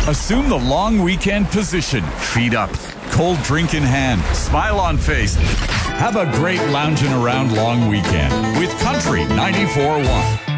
Assume the long weekend position. Feet up, cold drink in hand, smile on face. Have a great lounging around long weekend with Country 94.1.